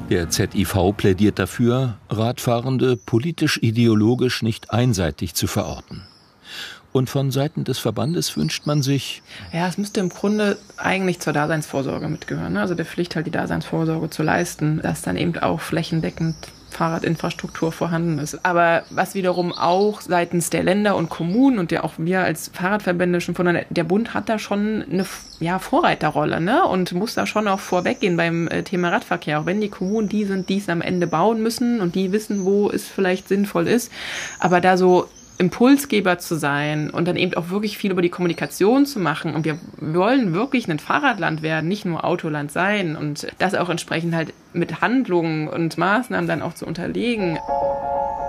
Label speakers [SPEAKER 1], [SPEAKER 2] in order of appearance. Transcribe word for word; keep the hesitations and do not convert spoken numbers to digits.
[SPEAKER 1] Der Z I V plädiert dafür, Radfahrende politisch-ideologisch nicht einseitig zu verorten. Und von Seiten des Verbandes wünscht man sich...
[SPEAKER 2] Ja, es müsste im Grunde eigentlich zur Daseinsvorsorge mitgehören, ne? Also der Pflicht halt die Daseinsvorsorge zu leisten, dass dann eben auch flächendeckend Fahrradinfrastruktur vorhanden ist. Aber was wiederum auch seitens der Länder und Kommunen und ja auch wir als Fahrradverbände schon von der, der Bund hat da schon eine ja, Vorreiterrolle, ne? Und muss da schon auch vorweggehen beim äh, Thema Radverkehr. Auch wenn die Kommunen die sind, die es am Ende bauen müssen und die wissen, wo es vielleicht sinnvoll ist. Aber da so Impulsgeber zu sein und dann eben auch wirklich viel über die Kommunikation zu machen. Und wir wollen wirklich ein Fahrradland werden, nicht nur Autoland sein und das auch entsprechend halt mit Handlungen und Maßnahmen dann auch zu unterlegen.